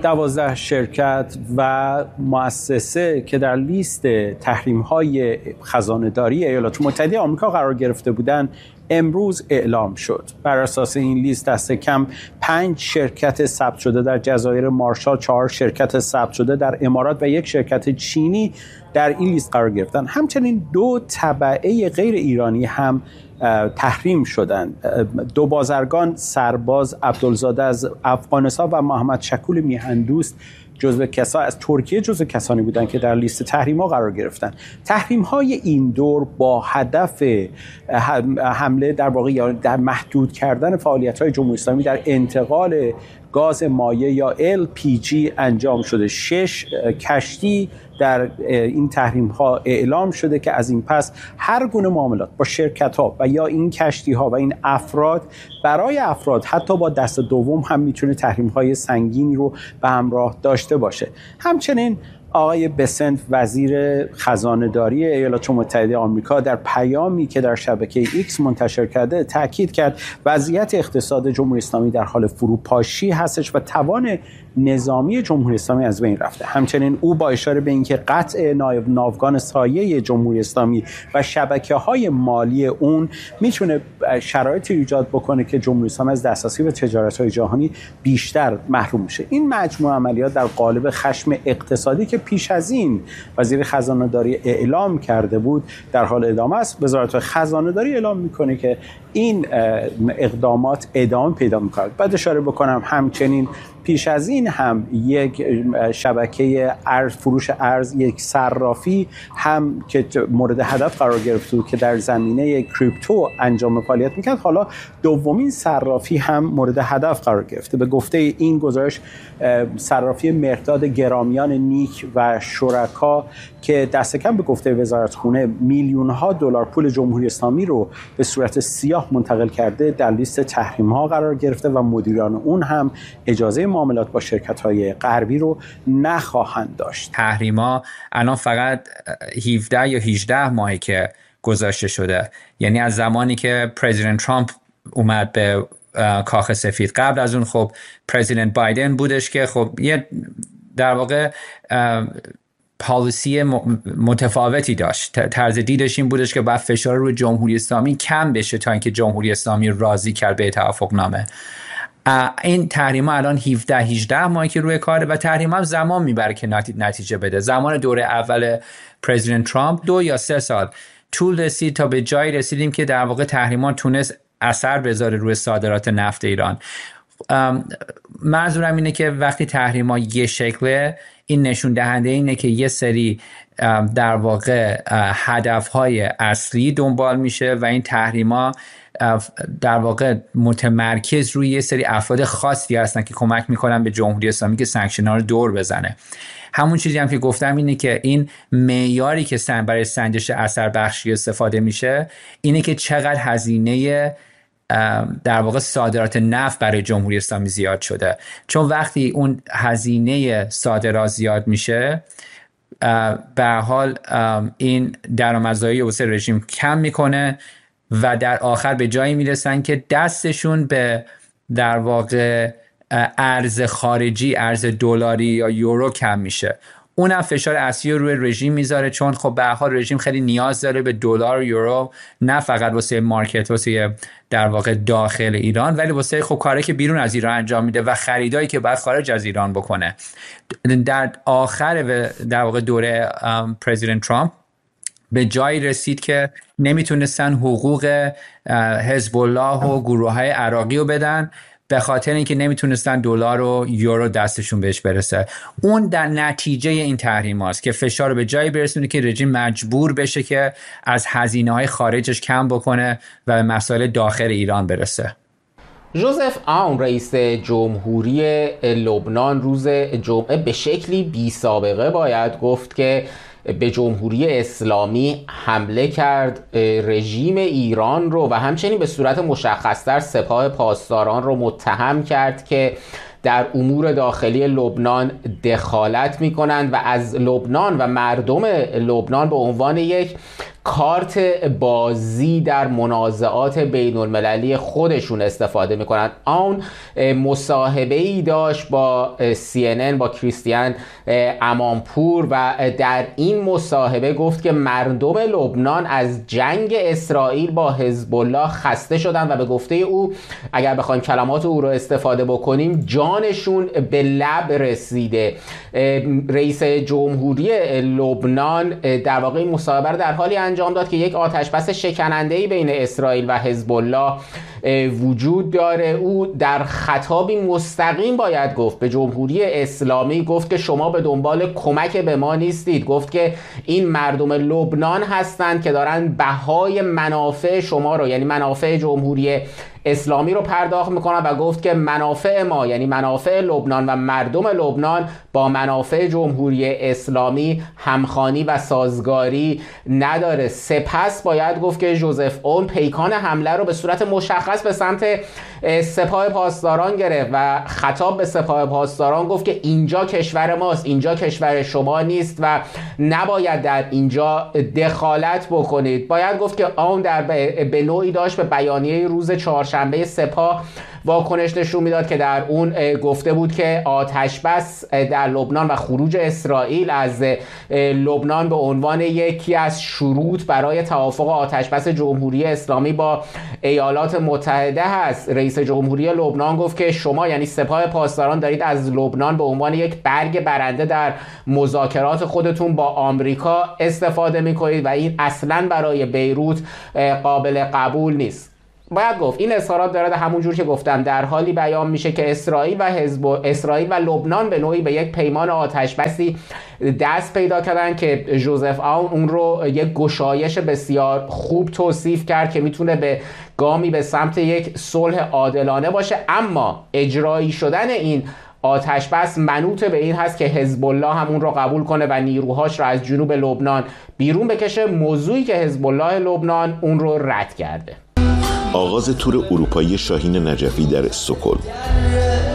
12 شرکت و مؤسسه که در لیست تحریم‌های خزانه‌داری ایالات متحده آمریکا قرار گرفته بودند امروز اعلام شد. بر اساس این لیست دست کم 5 شرکت ثبت شده در جزایر مارشال، 4 شرکت ثبت شده در امارات و 1 شرکت چینی در این لیست قرار گرفتن. همچنین 2 تبعه غیر ایرانی هم تحریم شدند. 2 بازرگان، سرباز عبدالزاده از افغانستان و محمد شکول میهندوست از ترکیه جزو کسانی بودند که در لیست تحریم‌ها قرار گرفتند. تحریم‌های این دور با هدف حمله در واقع یا در محدود کردن فعالیت‌های جمهوری اسلامی در انتقال گاز مایع یا LPG انجام شده. 6 کشتی در این تحریم‌ها اعلام شده که از این پس هر گونه معاملات با شرکت‌ها و یا این کشتی‌ها و این افراد برای افراد حتی با دست دوم هم میتونه تحریم‌های سنگینی رو به همراه داشته باشه. همچنین آقای بسنت وزیر خزانه‌داری ایالات متحده آمریکا در پیامی که در شبکه ایکس منتشر کرده تاکید کرد وضعیت اقتصاد جمهوری اسلامی در حال فروپاشی هستش و توان نظامی جمهوری اسلامی از بین رفته. همچنین او با اشاره به اینکه قطع ناوگان سایه جمهوری اسلامی و شبکه‌های مالی اون میتونه شرایطی ایجاد بکنه که جمهوری اسلامی از دسترسی به تجارت‌های جهانی بیشتر محروم میشه. این مجموعه عملیات در قالب خشم اقتصادی که پیش از این وزیر خزانه‌داری اعلام کرده بود در حال ادامه است. وزارت خزانه‌داری اعلام میکنه که این اقدامات ادامه پیدا می‌کنه. بعد اشاره بکنم همچنین پیش از این هم یک شبکه فروش ارز، یک صرافی هم که مورد هدف قرار گرفته بود که در زمینه کریپتو انجام فعالیت میکرد، حالا دومین صرافی هم مورد هدف قرار گرفته. به گفته این گزارش صرافی مقداد گرامیان نیک و شرکا که دست کم به گفته وزارتخونه میلیون‌ها دلار پول جمهوری اسلامی رو به صورت سیاه منتقل کرده در لیست تحریم‌ها قرار گرفته و مدیران اون هم اجازه معاملات با شرکت‌های غربی رو نخواهند داشت. تحریم‌ها الان فقط 17 یا 18 ماهی که گذاشته شده، یعنی از زمانی که پرزیدنت ترامپ اومد به کاخ سفید. قبل از اون خب پرزیدنت بایدن بودش که خب یه در واقع پالیسی متفاوتی داشت. طرز دیدش این بودش که باید فشار روی جمهوری اسلامی کم بشه تا اینکه جمهوری اسلامی راضی کرد به توافق نامه. این تحریم ها الان 17-18 ماهی که روی کاره و تحریم هم زمان میبره که نتیجه بده. زمان دوره اول پرزیدنت ترامپ 2 یا 3 سال طول رسید تا به جایی رسیدیم که در واقع تحریم ها تونست اثر بذاره روی صادرات نفت ایران. منظورم اینه که وقتی تحریم ها یه شکله، این نشون دهنده اینه که یه سری در واقع هدفهای اصلی دنبال میشه و این تحریم ها در واقع متمرکز روی یه سری افراد خاصی هستن که کمک میکنن به جمهوری اسلامی که سانکشن ها رو دور بزنه. همون چیزی هم که گفتم اینه که این معیاری که برای سنجش اثر بخشی استفاده میشه اینه که چقدر هزینه در واقع صادرات نفت برای جمهوری اسلامی زیاد شده. چون وقتی اون هزینه صادرات زیاد میشه، به هر حال این درآمدزایی واسه رژیم کم میکنه و در آخر به جایی میرسن که دستشون به در واقع ارز خارجی، ارز دلاری یا یورو کم میشه. اونم فشار اصلی رو روی رژیم میذاره، چون خب به هر حال رژیم خیلی نیاز داره به دلار و یورو، نه فقط واسه مارکت، واسه در واقع داخل ایران، ولی واسه خب کاری که بیرون از ایران انجام میده و خریدایی که باید خارج از ایران بکنه. در آخر در واقع دوره پرزیدنت ترامپ به جایی رسید که نمیتونستن حقوق حزب الله و گروه‌های عراقی رو بدن به خاطر اینکه نمیتونستن دلار و یورو دستشون بهش برسه. اون در نتیجه این تحریم هاست که فشار رو به جایی برسونه که رژیم مجبور بشه که از هزینه‌های خارجش کم بکنه و به مسائل داخل ایران برسه. ژوزف آون رئیس جمهوری لبنان روز جمعه به شکلی بی سابقه باید گفت که به جمهوری اسلامی حمله کرد، رژیم ایران رو و همچنین به صورت مشخص‌تر سپاه پاسداران رو متهم کرد که در امور داخلی لبنان دخالت می‌کنند و از لبنان و مردم لبنان به عنوان یک کارت بازی در منازعات بین المللی خودشون استفاده میکنن. آن مصاحبه‌ای داشت با CNN با کریستیان امامپور و در این مصاحبه گفت که مردم لبنان از جنگ اسرائیل با حزب الله خسته شدن و به گفته او اگر بخوایم کلمات او رو استفاده بکنیم جانشون به لب رسیده. رئیس جمهوری لبنان در واقع این مصاحبه رو در حالی انجام داد که یک آتشبس شکننده‌ای بین اسرائیل و حزب الله وجود داره. او در خطابی مستقیم باید گفت به جمهوری اسلامی، گفت که شما به دنبال کمک به ما نیستید، گفت که این مردم لبنان هستند که دارن بهای منافع شما رو یعنی منافع جمهوری اسلامی رو پرداخت میکنن و گفت که منافع ما یعنی منافع لبنان و مردم لبنان با منافع جمهوری اسلامی همخوانی و سازگاری نداره. سپس باید گفت که ژوزف اون پیکان حمله رو به صورت مشخص به سمت سپاه پاسداران گرفت و خطاب به سپاه پاسداران گفت که اینجا کشور ماست، اینجا کشور شما نیست و نباید در اینجا دخالت بکنید. باید گفت که آن به نوعی داشت به بیانیه روز چهارشنبه سپاه واکنش نشون میداد که در اون گفته بود که آتشبس در لبنان و خروج اسرائیل از لبنان به عنوان یکی از شروط برای توافق آتشبس جمهوری اسلامی با ایالات متحده هست. رئیس جمهوری لبنان گفت که شما یعنی سپاه پاسداران دارید از لبنان به عنوان یک برگ برنده در مذاکرات خودتون با آمریکا استفاده میکنید و این اصلاً برای بیروت قابل قبول نیست. باید گفت این اظهارات داره همونجور که گفتم در حالی بیان میشه که اسرائیل و لبنان به نوعی به یک پیمان آتشبسی دست پیدا کردن که ژوزف آون اون رو یک گشایش بسیار خوب توصیف کرد که میتونه به گامی به سمت یک صلح عادلانه باشه، اما اجرایی شدن این آتشبس منوط به این هست که حزب الله هم اون رو قبول کنه و نیروهاش رو از جنوب لبنان بیرون بکشه، موضوعی که حزب الله لبنان اون رو رد کرده. آغاز تور اروپایی شاهین نجفی در استکهلم.